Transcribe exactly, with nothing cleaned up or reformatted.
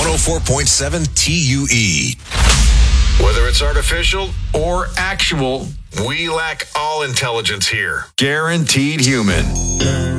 one oh four point seven T U E. Whether it's artificial or actual, we lack all intelligence here. Guaranteed human.